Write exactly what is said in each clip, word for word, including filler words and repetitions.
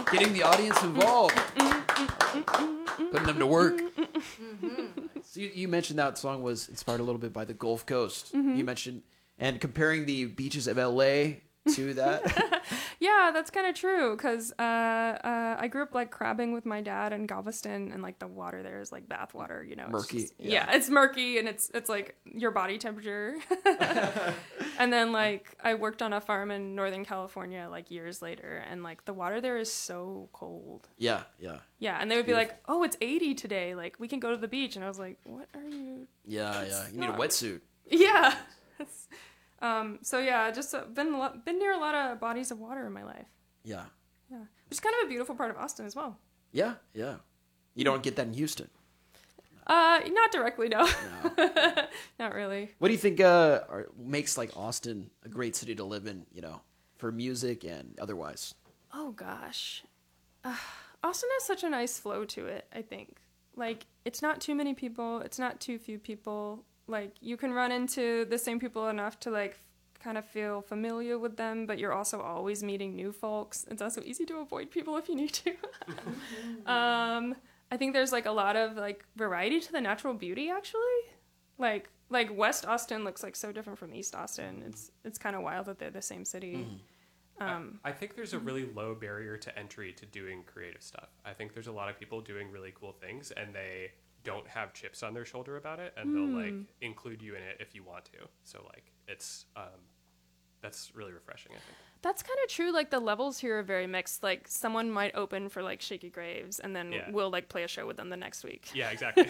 Getting the audience involved. Putting them to work. So you, you mentioned that song was inspired a little bit by the Gulf Coast. Mm-hmm. You mentioned, and comparing the beaches of L A to that. Yeah, that's kind of true because uh, uh, I grew up like crabbing with my dad in Galveston, and like the water there is like bath water, you know. It's Murky. just- Yeah. yeah, it's murky and it's it's like your body temperature. And then like I worked on a farm in Northern California like years later, and like the water there is so cold. Yeah, yeah. Yeah, and they would be like, "Oh, it's eighty today. Like we can go to the beach," and I was like, "What are you?" Yeah, yeah. You need a not- wetsuit. Yeah. um. So yeah, just uh, been a lot, been near a lot of bodies of water in my life. Yeah. Yeah, which is kind of a beautiful part of Austin as well. Yeah, yeah. You don't get that in Houston. Uh, not directly, no. No. Not really. What do you think uh, are, makes like Austin a great city to live in, you know, for music and otherwise? Oh gosh, uh, Austin has such a nice flow to it. I think like it's not too many people, it's not too few people. Like you can run into the same people enough to like f- kind of feel familiar with them, but you're also always meeting new folks. It's also easy to avoid people if you need to. um, I think there's like a lot of like variety to the natural beauty actually. Like like West Austin looks like so different from East Austin. It's it's kind of wild that they're the same city. Um, I, I think there's a really low barrier to entry to doing creative stuff. I think there's a lot of people doing really cool things and they don't have chips on their shoulder about it, and they'll like include you in it if you want to. So like it's um, that's really refreshing, I think. That's kind of true. Like the levels here are very mixed. Like someone might open for like Shaky Graves, and then Yeah. we'll like play a show with them the next week. Yeah, exactly.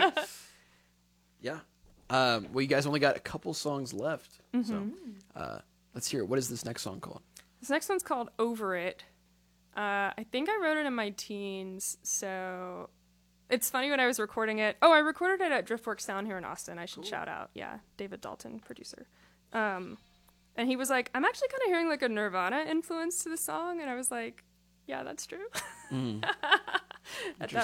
Yeah. Um, well, you guys only got a couple songs left. So Mm-hmm. uh, let's hear it. What is this next song called? This next one's called Over It. Uh, I think I wrote it in my teens, so it's funny when I was recording it. Oh, I recorded it at Driftworks Sound here in Austin. I should shout out. Yeah, David Dalton, producer. Um, and he was like, I'm actually kind of hearing like a Nirvana influence to the song, and I was like, yeah, that's true. At that